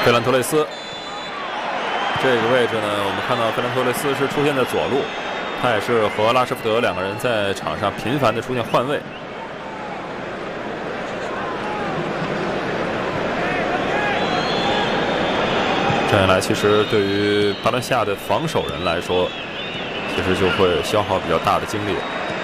费兰托雷斯这个位置呢，我们看到费兰托雷斯是出现在左路，他也是和拉什福德两个人在场上频繁的出现换位。这样一来，其实对于巴伦西亚的防守人来说，其实就会消耗比较大的精力。